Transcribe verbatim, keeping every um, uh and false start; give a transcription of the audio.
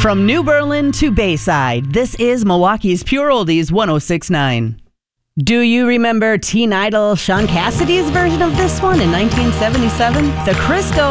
From New Berlin to Bayside, this is Milwaukee's Pure Oldies one oh six point nine. Do you remember teen idol Sean Cassidy's version of this one in nineteen seventy-seven? The Crisco